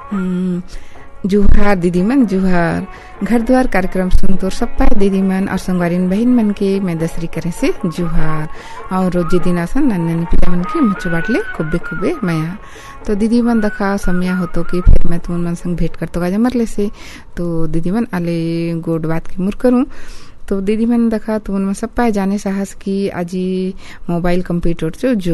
जुहार दीदी मन जुहार घर द्वार कार्यक्रम सुन तो सब दीदी मन और संगवारी बहन मन के मैं दसरी करे से जुहार और रोज दिन आसन नन्हे पिला मन के मुझ बाटले खुब्बे खुब्बे मया तो दीदी मन दखा समय हो तो कि फिर मैं तुम मन संग भेंट कर तो गाजा मरले से तो दीदी मन आले गोड बात की मुर करूं तो दीदी मन दखा तुम सब पाए जाने साहस की आज मोबाइल कंप्यूटर जो